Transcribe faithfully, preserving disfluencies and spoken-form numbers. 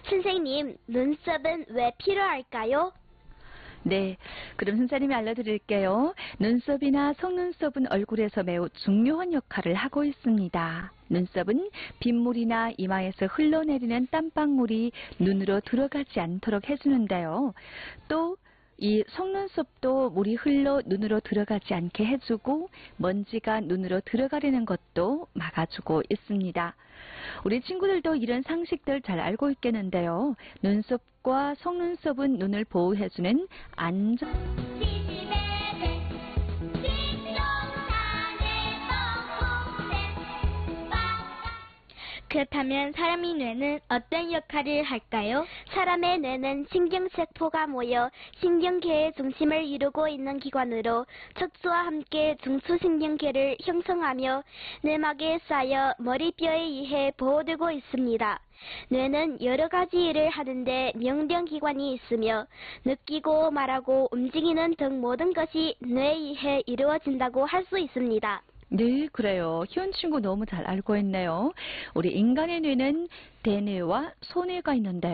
선생님, 눈썹은 왜 필요할까요? 네, 그럼 선생님이 알려드릴게요. 눈썹이나 속눈썹은 얼굴에서 매우 중요한 역할을 하고 있습니다. 눈썹은 빗물이나 이마에서 흘러내리는 땀방울이 눈으로 들어가지 않도록 해주는데요. 또 이 속눈썹도 물이 흘러 눈으로 들어가지 않게 해주고 먼지가 눈으로 들어가려는 것도 막아주고 있습니다. 우리 친구들도 이런 상식들 잘 알고 있겠는데요. 눈썹과 속눈썹은 눈을 보호해주는 안전 그렇다면 사람의 뇌는 어떤 역할을 할까요? 사람의 뇌는 신경세포가 모여 신경계의 중심을 이루고 있는 기관으로 척추와 함께 중추신경계를 형성하며 뇌막에 쌓여 머리뼈에 의해 보호되고 있습니다. 뇌는 여러 가지 일을 하는데 명령기관이 있으며 느끼고 말하고 움직이는 등 모든 것이 뇌에 의해 이루어진다고 할 수 있습니다. 네, 그래요. 희원 친구 너무 잘 알고 있네요. 우리 인간의 뇌는 대뇌와 소뇌가 있는데